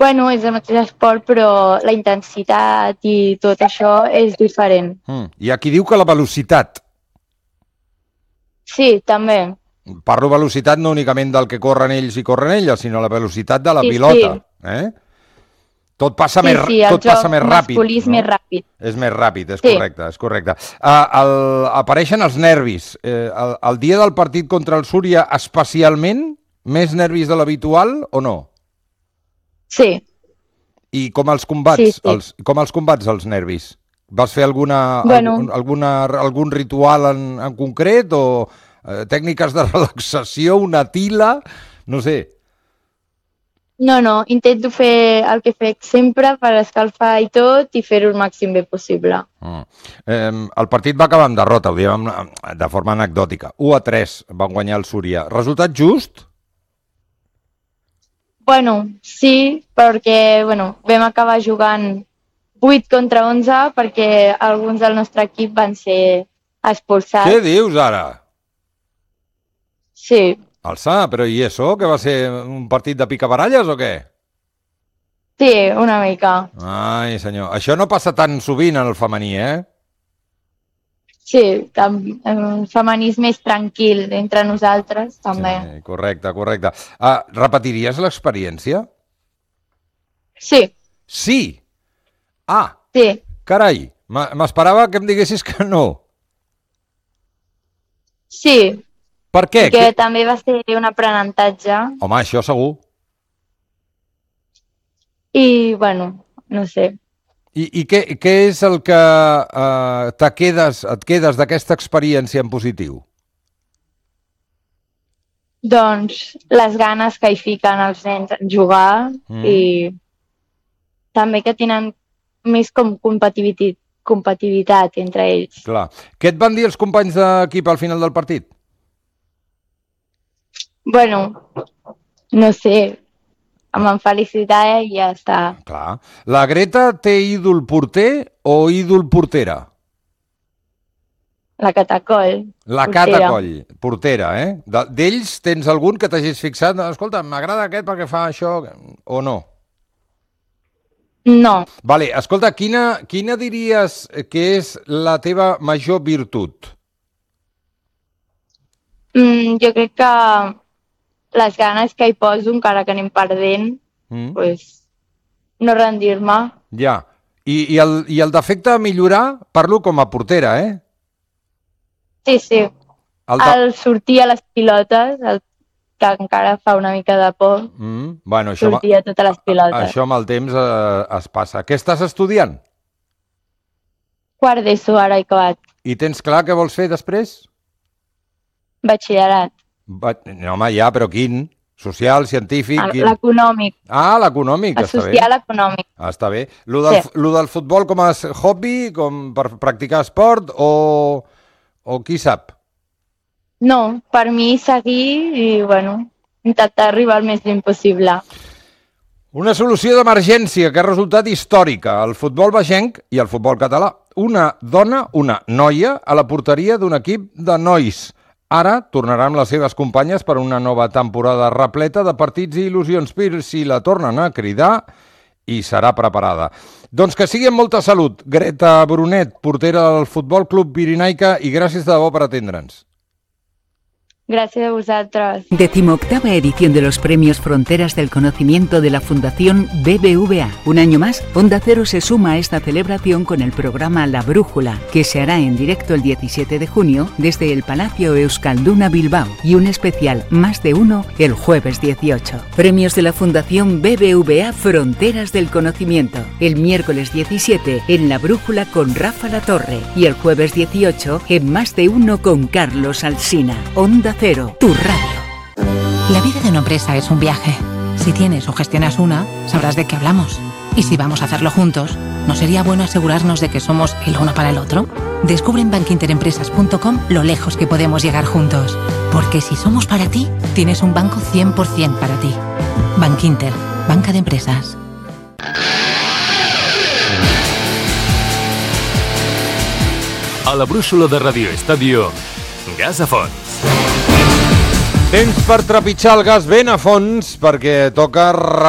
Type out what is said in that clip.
Bueno, és el mateix esport, però la intensitat i tot això és diferent. Hi ha qui diu que la velocitat. Sí, també. Parlo velocitat no únicament del que corren ells i corren elles, sinó la velocitat de la pilota. Sí. Tot passa més ràpid. El joc masculí és més ràpid. És més ràpid, és correcte. Apareixen els nervis. El dia del partit contra el Súria, especialment, més nervis de l'habitual o no? Sí. I com els combats? Sí. Com els combats, els nervis? Vas fer algun ritual en concret o tècniques de relaxació, una tila? No sé. No, intento fer el que fec sempre per escalfar i tot i fer-ho el màxim bé possible. El partit va acabar amb derrota, ho diem de forma anecdòtica. 1-3 van guanyar el Súria. Resultat just? Bueno, sí, perquè vam acabar jugant 8 contra 11 perquè alguns del nostre equip van ser expulsats. Què dius ara? Sí. Alça, però i això? Que va ser un partit de picabaralles o què? Sí, una mica. Ai, senyor. Això no passa tan sovint en el femení, Sí, el femení és més tranquil entre nosaltres, també. Sí, correcte. Repetiries l'experiència? Sí. Sí? Sí. Carai, m'esperava que em diguessis que no. Sí. Per què? Perquè també va ser un aprenentatge. Home, això segur. I, no sé. I què és el que et quedes d'aquesta experiència en positiu? Doncs les ganes que hi fiquen els nens en jugar i també que tenen més com competitivitat entre ells. Clar. Què et van dir els companys d'equip al final del partit? No sé, em van felicitar i ja està. Clar. La Greta té ídol porter o ídol portera? La Catacoll. La Catacoll, portera, D'ells tens algun que t'hagis fixat? Escolta, m'agrada aquest perquè fa això, o no? No. Vale, escolta, quina diries que és la teva major virtut? Jo crec que les ganes que hi poso, encara que anem perdent, no rendir-me. Ja. I el defecte a millorar, parlo com a portera, Sí. El sortir a les pilotes, que encara fa una mica de por, sortir a totes les pilotes. Això amb el temps es passa. Què estàs estudiant? Quart d'ESO, ara he acabat. I tens clar què vols fer després? Batxillerat. No, home, ja, però quin? Social, científic? L'econòmic. L'econòmic, està bé. El social econòmic. Està bé. Lo del futbol com a hobby, com per practicar esport o qui sap? No, per mi seguir i, intentar arribar el més lluny possible. Una solució d'emergència que ha resultat històrica al futbol baixenc i al futbol català. Una dona, una noia, a la porteria d'un equip de nois. Ara tornarà amb les seves companyes per una nova temporada repleta de partits i il·lusions. Si la tornen a cridar, i serà preparada. Doncs que sigui amb molta salut. Greta Brunet, portera del Futbol Club Pirinaica, i gràcies de debò per atendre'ns. Gracias a vosotros. 18ª edición de los Premios Fronteras del Conocimiento de la Fundación BBVA. Un año más, Onda Cero se suma a esta celebración con el programa La Brújula, que se hará en directo el 17 de junio desde el Palacio Euskalduna Bilbao, y un especial Más de Uno el jueves 18. Premios de la Fundación BBVA Fronteras del Conocimiento. El miércoles 17 en La Brújula con Rafa Latorre y el jueves 18 en Más de Uno con Carlos Alsina. Onda Cero, tu radio. La vida de una empresa es un viaje. Si tienes o gestionas una, sabrás de qué hablamos. Y si vamos a hacerlo juntos, ¿no sería bueno asegurarnos de que somos el uno para el otro? Descubre en bankinterempresas.com lo lejos que podemos llegar juntos. Porque si somos para ti, tienes un banco 100% para ti. Bankinter, banca de empresas. A la brúixola de Radio Estadio, gas a fons. Temps per trepitjar el gas ben a fons, perquè toca